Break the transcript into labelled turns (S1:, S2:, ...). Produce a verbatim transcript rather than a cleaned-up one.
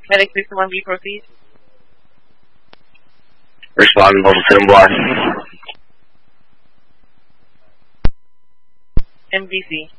S1: Medic six one B, proceed.
S2: Responding over to block.
S1: M V C.